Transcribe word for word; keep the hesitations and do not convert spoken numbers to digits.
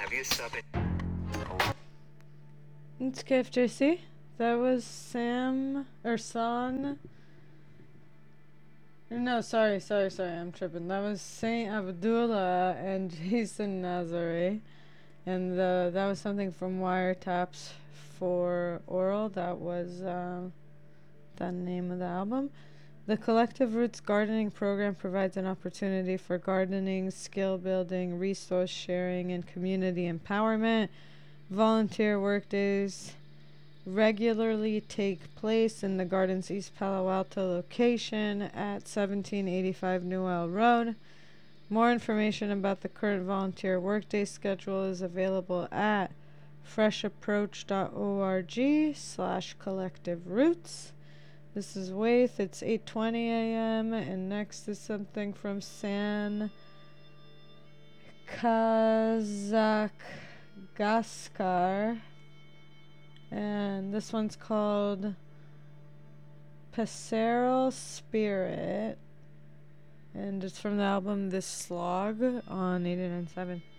Have you sub it? It's K F J C. That was Sam or San. No, sorry, sorry, sorry. I'm tripping. That was Saint Abdullah and Jason Nazare, and the, that was something from Wiretaps for Oral. That was uh, the name of the album. The Collective Roots Gardening Program provides an opportunity for gardening, skill building, resource sharing, and community empowerment. Volunteer workdays regularly take place in the Gardens East Palo Alto location at seventeen eighty-five Newell Road. More information about the current volunteer workday schedule is available at freshapproach.org slash collective roots. This is Waith. It's eight twenty a.m. and next is something from San Kazakgaskar. And this one's called Passeral Spirit. And it's from the album This Slog on eighty-nine point seven.